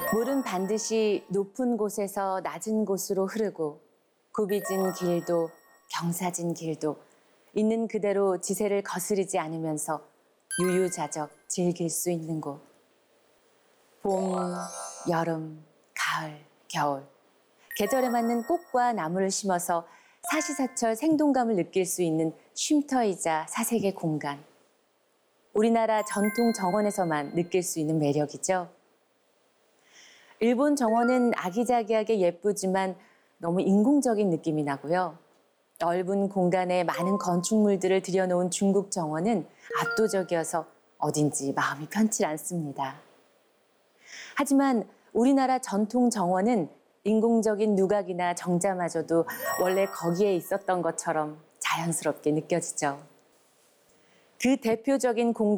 물은 반드시 높은 곳에서 낮은 곳으로 흐르고 굽이진 길도 경사진 길도 있는 그대로 지세를 거스르지 않으면서 유유자적 즐길 수 있는 곳. 봄, 여름, 가을, 겨울. 계절에 맞는 꽃과 나무를 심어서 사시사철 생동감을 느낄 수 있는 쉼터이자 사색의 공간. 우리나라 전통 정원에서만 느낄 수 있는 매력이죠. 일본 정원은 아기자기하게 예쁘지만 너무 인공적인 느낌이 나고요. 넓은 공간에 많은 건축물들을 들여놓은 중국 정원은 압도적이어서 어딘지 마음이 편치 않습니다. 하지만 우리나라 전통 정원은 인공적인 누각이나 정자마저도 원래 거기에 있었던 것처럼 자연스럽게 느껴지죠. 그 대표적인 공간